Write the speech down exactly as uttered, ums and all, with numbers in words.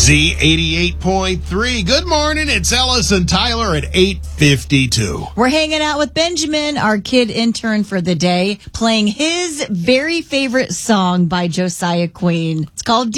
Z eighty-eight point three. Good morning. It's Ellis and Tyler at eight fifty-two. We're hanging out with Benjamin, our kid intern for the day, playing his very favorite song by Josiah Queen. It's called